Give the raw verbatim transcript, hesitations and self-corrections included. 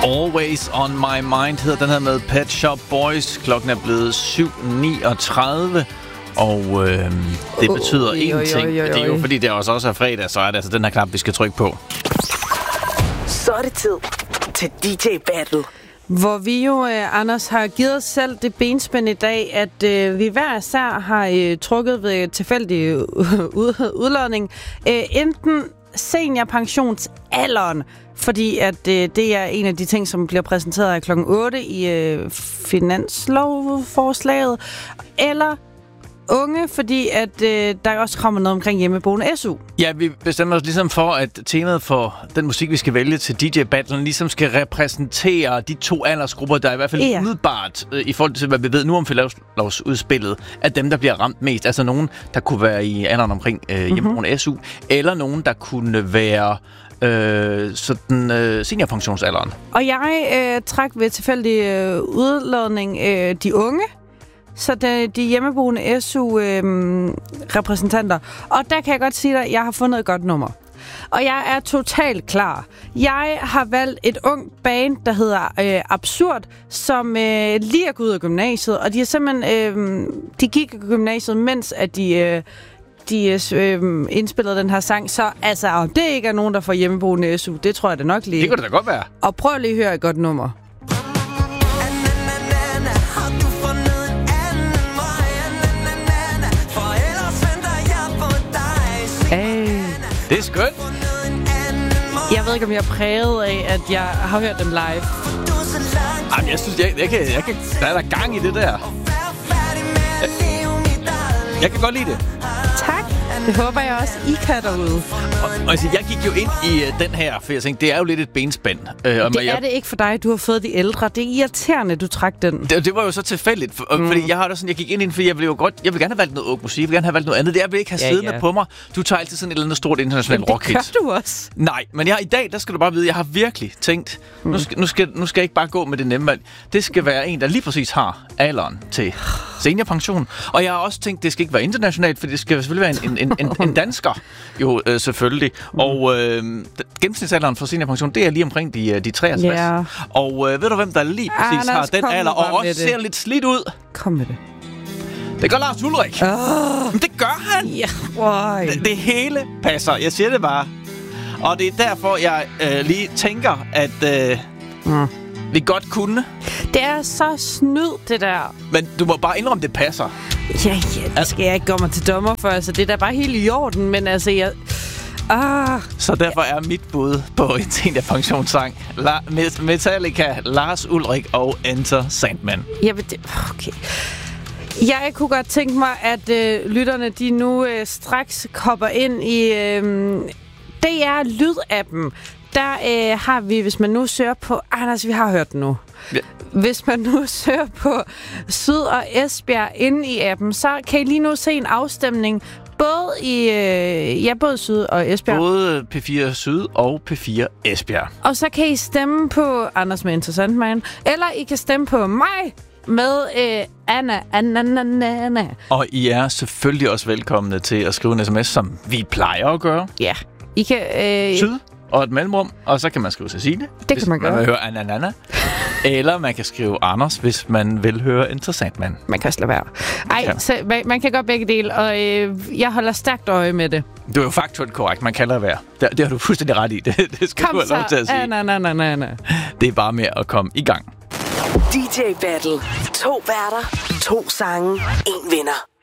Always on my mind hedder den her med Pet Shop Boys. Klokken er blevet syv niogtredive, og øh, det betyder Oj, én oj, ting. oj, oj. Det er jo fordi, det også også er fredag, så er det altså den her knap, vi skal trykke på. Så er det tid til D J Battle. Hvor vi jo, øh, Anders, har givet os selv det benspænd i dag, at øh, vi hver især har øh, trukket ved tilfældig ud- udladning. Øh, enten seniorpensionsalderen, fordi at øh, det er en af de ting, som bliver præsenteret klokken otte i øh, finanslovforslaget, eller unge, fordi at øh, der også kommer noget omkring hjemmeboende S U. Ja, vi bestemmer os ligesom for, at temaet for den musik, vi skal vælge til D J Battlen, ligesom skal repræsentere de to aldersgrupper, der i hvert fald Ja. umiddelbart, øh, i forhold til, hvad vi ved nu om finanslovsudspillet, er dem, der bliver ramt mest. Altså nogen, der kunne være i alderen omkring øh, hjemmeboende mm-hmm. S U, eller nogen, der kunne være øh, sådan øh, seniorpensionsalderen. Og jeg øh, trak ved tilfældig øh, udladning øh, de unge, så det, de hjemmeboende S U-repræsentanter. Øh, og der kan jeg godt sige dig, at jeg har fundet et godt nummer. Og jeg er totalt klar. Jeg har valgt et ung band, der hedder øh, Absurd, som øh, lige er gået ud af gymnasiet. Og de er simpelthen, øh, de gik i gymnasiet, mens at de, øh, de øh, indspillede den her sang. Så altså, om det ikke er nogen, der får hjemmeboende S U, det tror jeg da nok lige. det kunne det da godt være. Og prøv lige at høre et godt nummer. Det er skønt. Jeg ved ikke, om jeg er præget af, at jeg har hørt dem live. Jamen, jeg synes, jeg, jeg, kan, jeg kan, der er der gang i det der. Jeg, jeg kan godt lide det. Tak. Det håber jeg også, I kan derude. Og, og altså, jeg gik jo ind i uh, den her, for jeg tænkte, det er jo lidt et benspænd. Uh, det er jeg, det ikke for dig. Du har fået de ældre. Det er irriterende, du trak den. Det, det var jo så tilfældigt, for, mm. fordi jeg har da sådan, jeg gik ind i den, fordi jeg ville jo godt, jeg vil gerne have valgt noget ung musik, jeg vil gerne have valgt noget andet. Det jeg vil ikke have ja, siddende ja. på mig. Du tager altid sådan et eller andet stort internationalt rockhit. Det gør du også. Nej, men jeg, i dag, der skal du bare vide, jeg har virkelig tænkt, mm. nu, skal, nu, skal, nu skal jeg ikke bare gå med det nemme valg. Det skal være en, der lige præcis har alderen til seniorpension. Og jeg har også tænkt, det skal ikke være internationalt, for det skal selvfølgelig være en, en, en, en dansker, jo øh, selvfølgelig. Mm. Og øh, gennemsnitsalderen for seniorpension, det er lige omkring de, de treogtres. Yeah. Og øh, ved du, hvem der lige præcis Anders, har den alder, og også ser lidt slidt ud? Kom med det. Det gør Lars Ulrik. Oh. Men det gør han. Yeah. Det, det hele passer. Jeg siger det bare. Og det er derfor, jeg øh, lige tænker, at øh, mm. vi godt kunne. Det er så snyd, det der. Men du må bare indrømme, det passer. Ja, ja, det skal jeg ikke gå mig til dommer for. Altså, det er da bare helt i orden, men altså, jeg... Ah. Så derfor er mit bud på en seniorpensionssang La- Metallica, Lars Ulrik og Enter Sandman. Ja, men det... Okay. Jeg kunne godt tænke mig, at øh, lytterne, de nu øh, straks hopper ind i øh, D R-lydappen. Der øh, har vi, hvis man nu søger på... Anders, vi har hørt den nu. Ja. Hvis man nu søger på Syd og Esbjerg inde i appen, så kan I lige nu se en afstemning. Både i øh, ja, både Syd og Esbjerg. Både P fire Syd og P fire Esbjerg. Og så kan I stemme på Anders med Interessant Man. Eller I kan stemme på mig med øh, Anna. Anna, Anna, Anna. Og I er selvfølgelig også velkomne til at skrive en sms, som vi plejer at gøre. Ja. I kan... Øh, Syd og et mellemrum, og så kan man skrive Cecilie. Det kan man gøre. Man vil høre Anna, Anna. Eller man kan skrive Anders, hvis man vil høre Interessant Man. Man kan også lade være. Ej, ja. Så, man, man kan gøre begge dele, og øh, jeg holder stærkt øje med det. Du er jo faktuelt korrekt, man kan lade være. Det, det har du fuldstændig ret i. Det, det skal Kom du have lov til at sige. Anna, Anna, Anna, Anna. Det er bare med at komme i gang. D J Battle. To værter, to sange, en vinder.